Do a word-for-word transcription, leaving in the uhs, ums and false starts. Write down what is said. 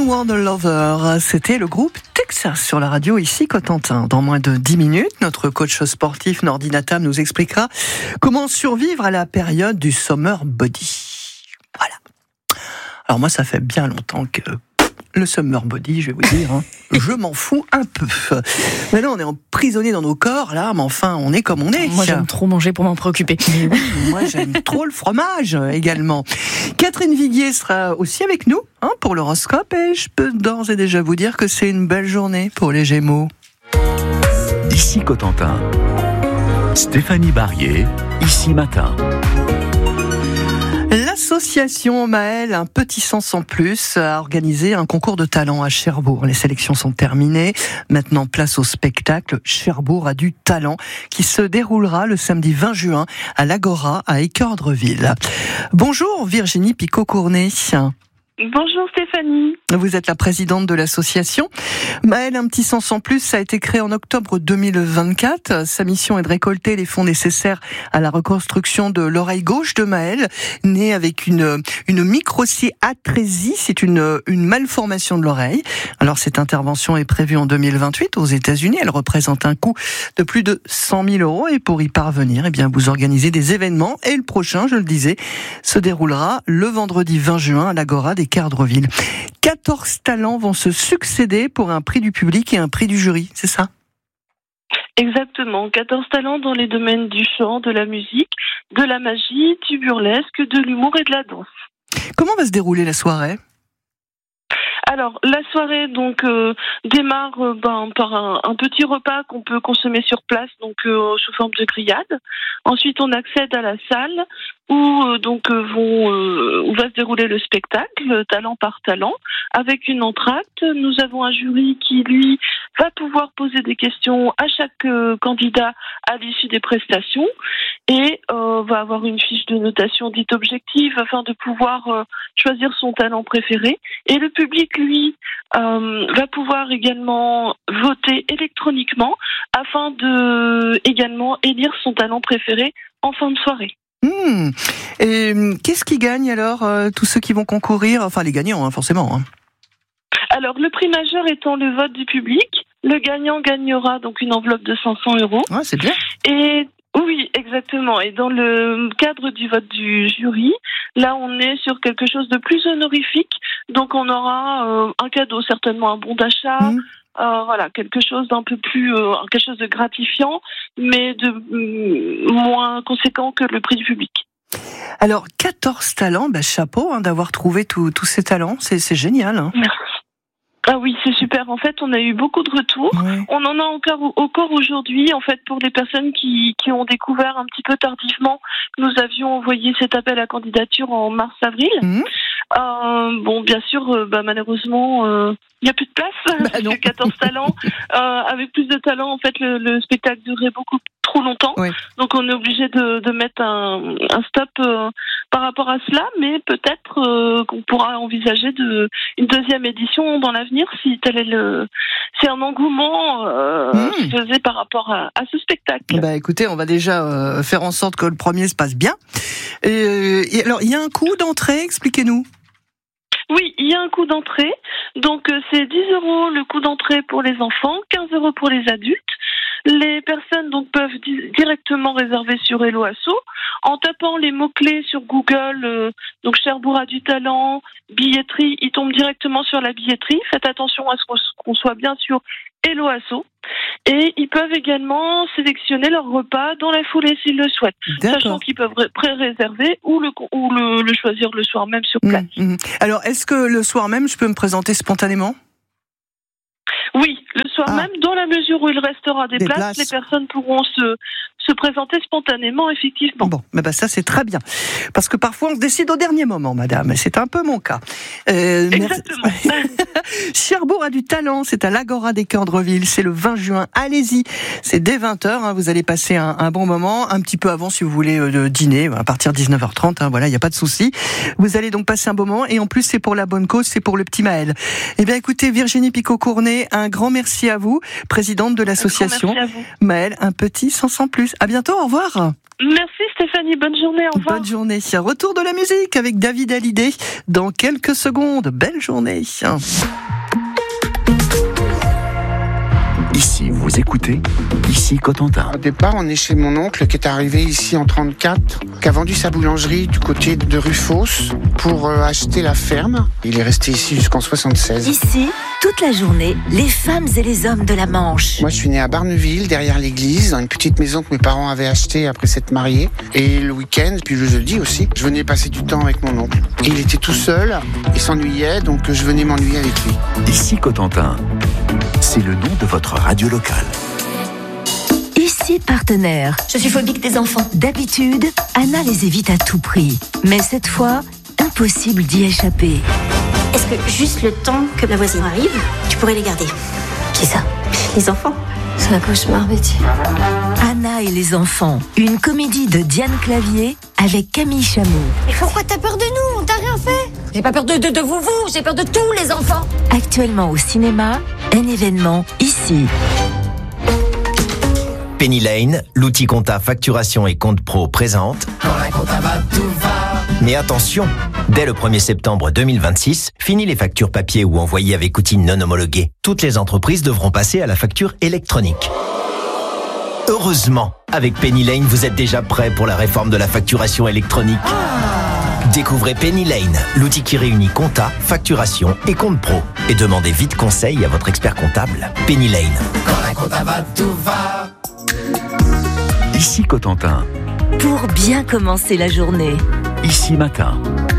One World Lover, c'était le groupe Texas sur la radio ici Cotentin. Dans moins de dix minutes, notre coach sportif Nordi Natam nous expliquera comment survivre à la période du summer body. Voilà. Alors moi, ça fait bien longtemps que le summer body, je vais vous dire, hein, je m'en fous un peu. Mais là, on est emprisonné dans nos corps, là, mais enfin, on est comme on est. Moi, j'aime trop manger pour m'en préoccuper. Oui, moi, j'aime trop le fromage également. Catherine Viguier sera aussi avec nous hein, pour l'horoscope et je peux d'ores et déjà vous dire que c'est une belle journée pour les Gémeaux. Ici Cotentin. Stéphanie Barrier, ici Matin. L'association Maël, un petit sens en plus, a organisé un concours de talent à Cherbourg. Les sélections sont terminées. Maintenant, place au spectacle Cherbourg a du talent qui se déroulera le samedi vingt juin à l'Agora à Équeurdreville. Bonjour Virginie Picot-Cournet. Bonjour Stéphanie. Vous êtes la présidente de l'association. Maël, un petit sens en plus, ça a été créé en octobre deux mille vingt-quatre. Sa mission est de récolter les fonds nécessaires à la reconstruction de l'oreille gauche de Maël, née avec une, une microcyatrésie, c'est une, une malformation de l'oreille. Alors cette intervention est prévue en deux mille vingt-huit aux États-Unis. Elle représente un coût de plus de cent mille euros et pour y parvenir, eh bien, vous organisez des événements et le prochain, je le disais, se déroulera le vendredi vingt juin à l'Agora d'Équeurdreville. quatorze talents vont se succéder pour un prix du public et un prix du jury, c'est ça ? Exactement, quatorze talents dans les domaines du chant, de la musique, de la magie, du burlesque, de l'humour et de la danse. Comment va se dérouler la soirée ? Alors, la soirée donc euh, démarre euh, ben, par un, un petit repas qu'on peut consommer sur place, donc euh, sous forme de grillade. Ensuite, on accède à la salle où euh, donc euh, vont euh, où va se dérouler le spectacle, talent par talent, avec une entracte. Nous avons un jury qui lui va pouvoir poser des questions à chaque euh, candidat à l'issue des prestations et euh, va avoir une fiche de notation dite objective afin de pouvoir euh, choisir son talent préféré. Et le public, lui, euh, va pouvoir également voter électroniquement afin de également élire son talent préféré en fin de soirée. Mmh. Et qu'est-ce qui gagne alors euh, tous ceux qui vont concourir, enfin les gagnants hein, forcément. Hein. Alors le prix majeur étant le vote du public, le gagnant gagnera donc une enveloppe de cinq cents euros. Ouais, c'est bien. Et oui, exactement. Et dans le cadre du vote du jury, là, on est sur quelque chose de plus honorifique. Donc, on aura euh, un cadeau, certainement un bon d'achat. Mmh. Euh, voilà, quelque chose d'un peu plus, euh, quelque chose de gratifiant, mais de euh, moins conséquent que le prix du public. Alors, quatorze talents, bah, chapeau hein, d'avoir trouvé tous ces talents. C'est, c'est génial. Hein. Merci. Ah oui, c'est super. En fait, on a eu beaucoup de retours. Ouais. On en a encore, encore aujourd'hui. En fait, pour les personnes qui, qui ont découvert un petit peu tardivement, nous avions envoyé cet appel à candidature en mars-avril. Mmh. Euh, bon, bien sûr, euh, bah, malheureusement, il euh, n'y a plus de place. Bah, parce que quatorze talents. Euh, avec plus de talents, en fait, le, le spectacle durait beaucoup trop longtemps. Oui. Donc, on est obligé de, de mettre un, un stop euh, par rapport à cela. Mais peut-être euh, qu'on pourra envisager de, une deuxième édition dans l'avenir si tel est le, c'est un engouement euh, mmh. faisait par rapport à, à ce spectacle. Bah, écoutez, on va déjà euh, faire en sorte que le premier se passe bien. Et, et alors, il y a un coût d'entrée, expliquez-nous. Oui, il y a un coût d'entrée. Donc, euh, c'est dix euros le coût d'entrée pour les enfants, quinze euros pour les adultes. Les personnes donc peuvent di- directement réserver sur Hello Asso en tapant les mots-clés sur Google, euh, donc Cherbourg a du talent, billetterie, ils tombent directement sur la billetterie. Faites attention à ce qu'on soit bien sûr Hello Asso. Et ils peuvent également sélectionner leur repas dans la foulée s'ils le souhaitent. D'accord. Sachant qu'ils peuvent pré-réserver ou le, ou le, le choisir le soir même sur place. Mmh, mmh. Alors, est-ce que le soir même, je peux me présenter spontanément ? Oui, le soir ah. même, dans la mesure où il restera des, des places, places, les personnes pourront se, se présenter spontanément, effectivement. Bon, mais ben ça c'est très bien. Parce que parfois on se décide au dernier moment, madame. C'est un peu mon cas. Euh, Exactement. Cherbourg a du talent, c'est à l'Agora d'Équeurdreville, c'est le vingt juin. Allez-y, c'est dès vingt heures, hein, vous allez passer un, un bon moment, un petit peu avant si vous voulez euh, dîner, à partir de dix-neuf heures trente, hein, voilà, il n'y a pas de souci. Vous allez donc passer un bon moment et en plus c'est pour la bonne cause, c'est pour le petit Maël. Eh bien écoutez, Virginie Picot-Cournet, un grand merci à vous, présidente de l'association. Un grand merci à vous. Maël, un petit sens en plus. À bientôt, au revoir. Merci Stéphanie, bonne journée, au revoir. Bonne journée. Retour de la musique avec David Hallyday dans quelques secondes. Belle journée. Ici, vous écoutez, ici Cotentin. Au départ, on est chez mon oncle qui est arrivé ici en trente-quatre, qui a vendu sa boulangerie du côté de Rufos pour euh, acheter la ferme. Il est resté ici jusqu'en soixante-seize. Ici, toute la journée, les femmes et les hommes de la Manche. Moi, je suis né à Barneville, derrière l'église, dans une petite maison que mes parents avaient achetée après s'être mariés. Et le week-end, puis le jeudi aussi, je venais passer du temps avec mon oncle. Et il était tout seul, il s'ennuyait, donc je venais m'ennuyer avec lui. Ici Cotentin, c'est le nom de votre radio locale. Ici, partenaire. Je suis phobique des enfants. D'habitude, Anna les évite à tout prix. Mais cette fois, impossible d'y échapper. Est-ce que juste le temps que ma voisine arrive, tu pourrais les garder? Qui ça? Les enfants. C'est un cauchemar, Betty. Anna et les enfants, une comédie de Diane Clavier avec Camille Chamou. Mais pourquoi t'as peur de nous? On t'a rien fait. J'ai pas peur de, de, de vous, vous, j'ai peur de tous les enfants. Actuellement au cinéma, un événement ici. Penny Lane, l'outil compta facturation et compte pro présente. Quand un compta va, tout va. Mais attention, dès le premier septembre deux mille vingt-six, fini les factures papier ou envoyées avec outils non homologués. Toutes les entreprises devront passer à la facture électronique. Heureusement, avec Penny Lane, vous êtes déjà prêt pour la réforme de la facturation électronique. Découvrez Penny Lane, l'outil qui réunit compta, facturation et compte pro. Et demandez vite conseil à votre expert comptable. Penny Lane. Quand un compta va, tout va. Ici Cotentin, Pour bien commencer la journée. ici Matin.